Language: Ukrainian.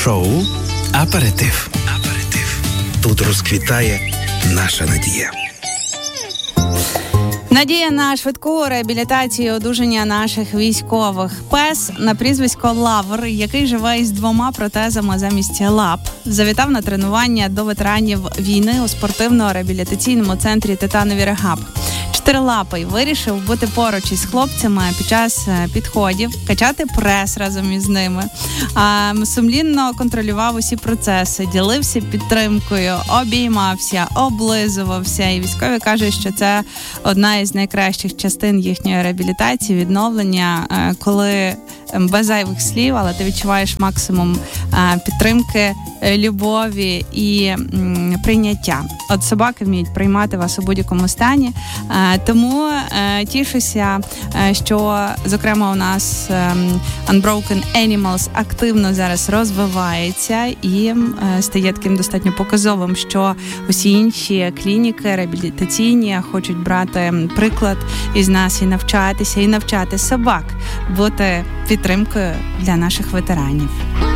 Шоу «Аперитив». Тут розквітає наша надія. Надія на швидку реабілітацію і одужання наших військових. Пес на прізвисько Лавр, який живе із 2 протезами замість лап, завітав на тренування до ветеранів війни у спортивно-реабілітаційному центрі «Титанові Рехаб». Чотирилапий вирішив бути поруч із хлопцями під час підходів, качати прес разом із ними. Сумлінно контролював усі процеси, ділився підтримкою, обіймався, облизувався. І військові кажуть, що це одна із найкращих частин їхньої реабілітації, відновлення, коли без зайвих слів, але ти відчуваєш максимум підтримки, любові і прийняття. От собаки вміють приймати вас у будь-якому стані. Тому тішуся, що, зокрема, у нас Unbroken Animals активно зараз розвивається і стає таким достатньо показовим, що усі інші клініки реабілітаційні хочуть брати приклад із нас і навчатися, і навчати собак бути підтримкою для наших ветеранів.